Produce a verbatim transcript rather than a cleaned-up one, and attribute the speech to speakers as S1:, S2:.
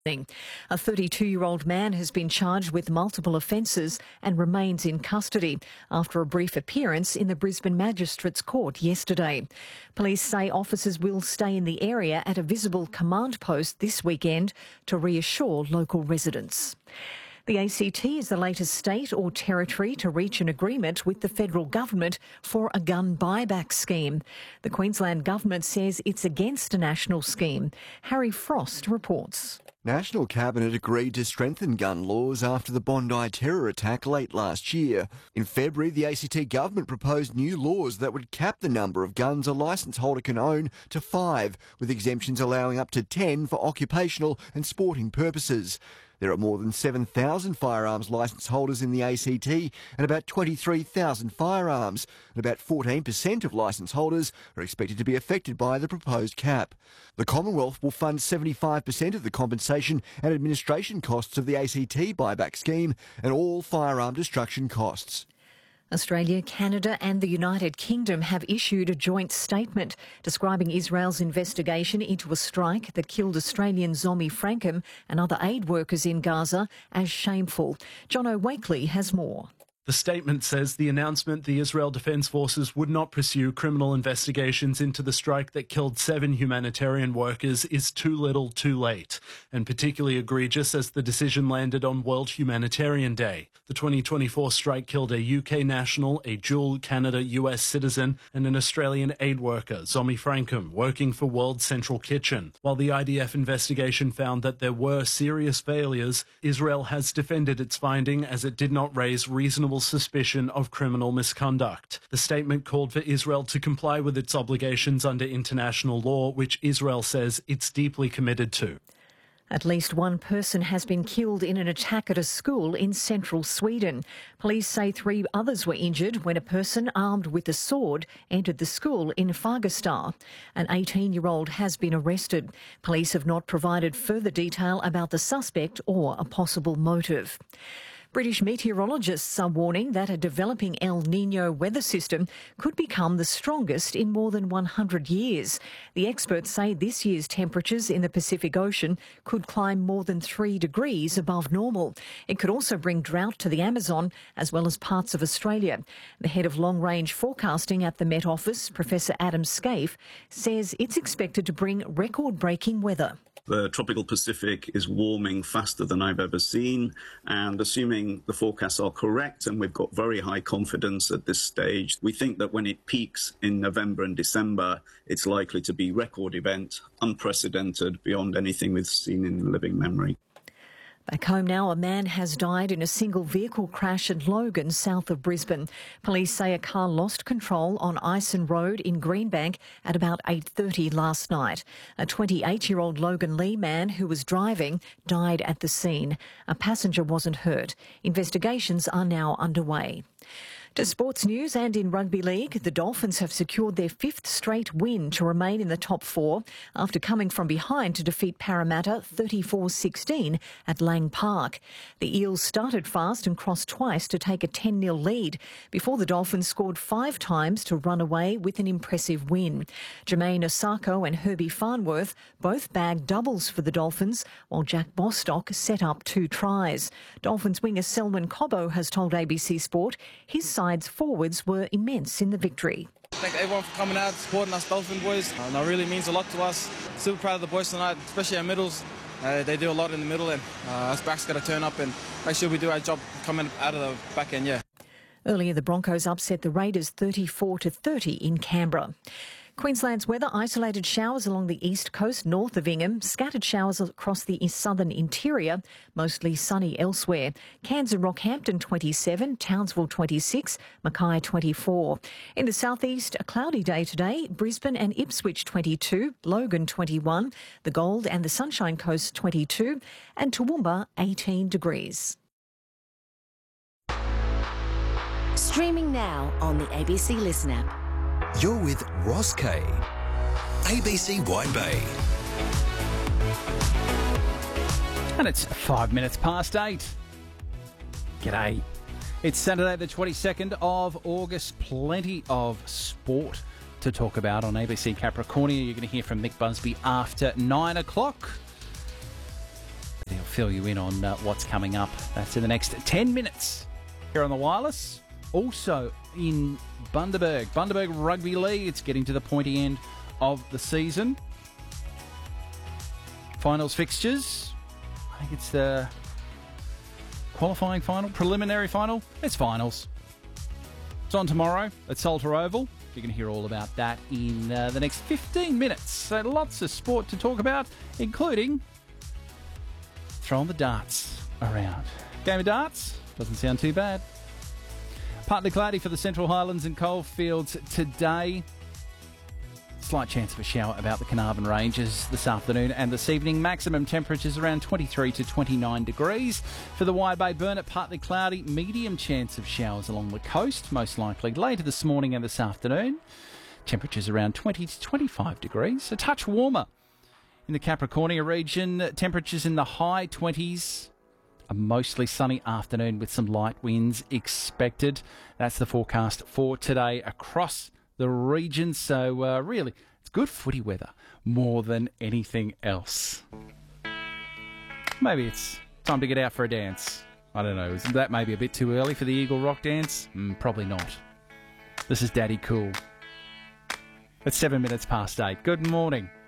S1: A thirty-two-year-old man has been charged with multiple offences and remains in custody after a brief appearance in the Brisbane Magistrates Court yesterday. Police say officers will stay in the area at a visible command post this weekend to reassure local residents. The A C T is the latest state or territory to reach an agreement with the federal government for a gun buyback scheme. The Queensland government says it's against a national scheme. Harry Frost reports.
S2: National Cabinet agreed to strengthen gun laws after the Bondi terror attack late last year. In February, the A C T government proposed new laws that would cap the number of guns a licence holder can own to five, with exemptions allowing up to ten for occupational and sporting purposes. There are more than seven thousand firearms licence holders in the A C T and about twenty-three thousand firearms, and about fourteen percent of licence holders are expected to be affected by the proposed cap. The Commonwealth will fund seventy-five percent of the compensation and administration costs of the A C T buyback scheme and all firearm destruction costs.
S1: Australia, Canada and the United Kingdom have issued a joint statement describing Israel's investigation into a strike that killed Australian Zomi Frankham and other aid workers in Gaza as shameful. Jono Wakely has more.
S3: The statement says the announcement the Israel Defence Forces would not pursue criminal investigations into the strike that killed seven humanitarian workers is too little too late, and particularly egregious as the decision landed on World Humanitarian Day. The twenty twenty-four strike killed a U K national, a dual Canada-U S citizen and an Australian aid worker, Zomi Frankham, working for World Central Kitchen. While the I D F investigation found that there were serious failures, Israel has defended its finding as it did not raise reasonable suspicion of criminal misconduct. The statement called for Israel to comply with its obligations under international law, which Israel says it's deeply committed to.
S1: At least one person has been killed in an attack at a school in central Sweden. Police say three others were injured when a person armed with a sword entered the school in Fagersta. An eighteen-year-old has been arrested. Police have not provided further detail about the suspect or a possible motive. British meteorologists are warning that a developing El Niño weather system could become the strongest in more than one hundred years. The experts say this year's temperatures in the Pacific Ocean could climb more than three degrees above normal. It could also bring drought to the Amazon as well as parts of Australia. The head of long-range forecasting at the Met Office, Professor Adam Scaife, says it's expected to bring record-breaking weather.
S4: The tropical Pacific is warming faster than I've ever seen, and assuming the forecasts are correct, and we've got very high confidence at this stage, we think that when it peaks in November and December, it's likely to be record event, unprecedented, beyond anything we've seen in living memory.
S1: Back home now, a man has died in a single vehicle crash at Logan, south of Brisbane. Police say a car lost control on Ison Road in Greenbank at about eight thirty last night. A twenty-eight-year-old Logan Lee man who was driving died at the scene. A passenger wasn't hurt. Investigations are now underway. To sports news, and in rugby league, the Dolphins have secured their fifth straight win to remain in the top four after coming from behind to defeat Parramatta thirty-four sixteen at Lang Park. The Eels started fast and crossed twice to take a ten nil lead before the Dolphins scored five times to run away with an impressive win. Jermaine Osako and Herbie Farnworth both bagged doubles for the Dolphins, while Jack Bostock set up two tries. Dolphins winger Selwyn Cobbo has told A B C Sport his side's forwards were immense in the victory.
S5: Thank everyone for coming out, supporting us Dolphin boys. Uh, that really means a lot to us. Super proud of the boys tonight, especially our middles. Uh, they do a lot in the middle, and uh, us backs got to turn up and make sure we do our job coming out of the back end, yeah.
S1: Earlier, the Broncos upset the Raiders thirty-four to thirty in Canberra. Queensland's weather: isolated showers along the east coast north of Ingham, scattered showers across the southern interior, mostly sunny elsewhere. Cairns and Rockhampton twenty-seven, Townsville twenty-six, Mackay twenty-four. In the southeast, a cloudy day today, Brisbane and Ipswich twenty-two, Logan twenty-one, the Gold and the Sunshine Coast twenty-two, and Toowoomba eighteen degrees.
S6: Streaming now on the A B C Listen app.
S7: You're with Ross Kay, A B C Wide Bay.
S8: And it's five minutes past eight. G'day. It's Saturday the twenty-second of August. Plenty of sport to talk about on A B C Capricornia. You're going to hear from Mick Busby after nine o'clock. fill you in on uh, what's coming up. That's in the next ten minutes here on the Wireless. Also in Bundaberg, Bundaberg Rugby League. It's getting to the pointy end of the season. Finals fixtures. I think it's the qualifying final, preliminary final. It's finals. It's on tomorrow at Salter Oval. You're going to hear all about that in uh, the next fifteen minutes. So lots of sport to talk about, including throwing the darts around. Game of darts? Doesn't sound too bad. Partly cloudy for the Central Highlands and Coalfields today. Slight chance of a shower about the Carnarvon Ranges this afternoon and this evening. Maximum temperatures around twenty-three to twenty-nine degrees. For the Wide Bay Burnett, partly cloudy. Medium chance of showers along the coast, most likely later this morning and this afternoon. Temperatures around twenty to twenty-five degrees. A touch warmer in the Capricornia region. Temperatures in the high twenties. A mostly sunny afternoon with some light winds expected. That's the forecast for today across the region. So uh, really, it's good footy weather more than anything else. Maybe it's time to get out for a dance. I don't know. Isn't that maybe a bit too early for the Eagle Rock dance? Mm, probably not. This is Daddy Cool. It's seven minutes past eight. Good morning.